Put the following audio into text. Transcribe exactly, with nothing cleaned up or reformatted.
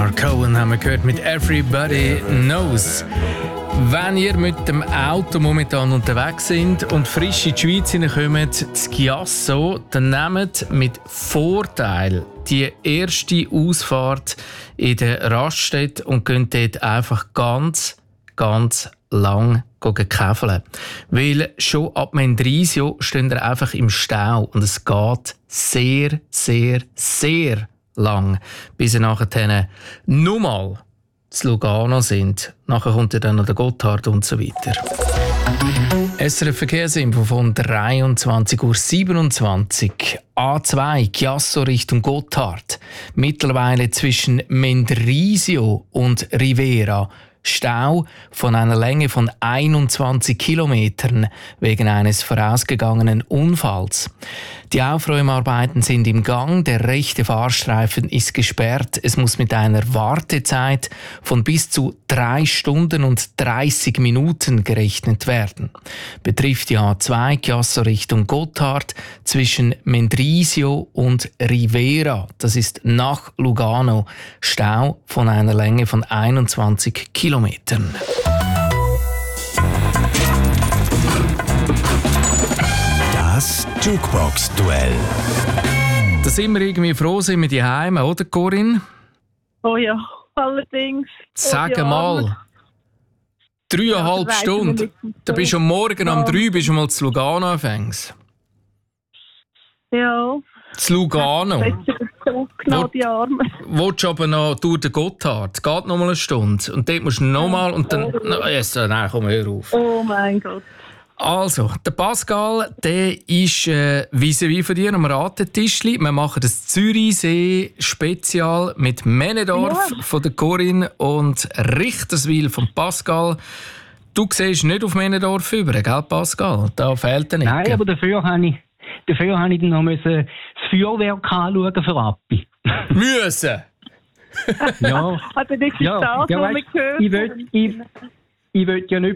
Leonard Cohen haben wir gehört mit Everybody Knows. Wenn ihr mit dem Auto momentan unterwegs sind und frisch in die Schweiz hineinkommen, das Chiasso, dann nehmt mit Vorteil die erste Ausfahrt in der Raststätte und könnt dort einfach ganz, ganz lang käfeln. Weil schon ab Mendrisio stehen ihr einfach im Stau und es geht sehr, sehr, sehr lang, bis ihr nachher nur mal zu Lugano sind. Nachher kommt ja dann noch der Gotthard und so weiter. S R F Verkehrsinfo von dreiundzwanzig Uhr siebenundzwanzig. A zwei Chiasso Richtung Gotthard. Mittlerweile zwischen Mendrisio und Rivera. Stau von einer Länge von einundzwanzig Kilometern wegen eines vorausgegangenen Unfalls. Die Aufräumarbeiten sind im Gang, der rechte Fahrstreifen ist gesperrt. Es muss mit einer Wartezeit von bis zu drei Stunden und dreißig Minuten gerechnet werden. Betrifft die A zwei Chiasso Richtung Gotthard zwischen Mendrisio und Rivera. Das ist nach Lugano. Stau von einer Länge von einundzwanzig Kilometern. Das Jukebox-Duell. Da sind wir irgendwie froh, sind wir daheim, oder Corinne? Oh ja, allerdings. Sag oh ja. mal, dreieinhalb Ja, Stunden. Da bist du am Morgen um drei bist du mal zu Lugano anfängst. Ja. Zu Lugano. Genau die Arme. Willst du aber noch durch den Gotthard? Geht noch mal eine Stunde. Und dort musst du noch mal und dann... No, yes, nein, komm, hör auf. Oh mein Gott. Also, der Pascal, der ist äh, vis-à-vis von dir am Ratetischli. Wir machen das Zürichsee-Spezial mit Männedorf ja. von der Corinne und Richterswil von Pascal. Du siehst nicht auf Männedorf über, gell Pascal? Da fehlt der nicht. Nein, aber dafür habe ich, dafür habe ich dann noch müssen das Feuerwerk anschauen für Appi. Müssen? Ja. Also das ist ja, das, ja, was weißt, wir gehört ich will, ich, ich will ja nicht